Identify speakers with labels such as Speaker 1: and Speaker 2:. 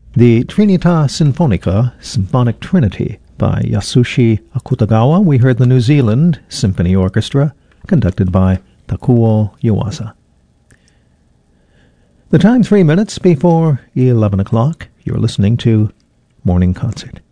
Speaker 1: The Trinità Sinfonica, Symphonic Trinity, by Yasushi Akutagawa. We heard the New Zealand Symphony Orchestra, conducted by Takuo Yuasa. The time 3 minutes before 11 o'clock. You're listening to Morning Concert.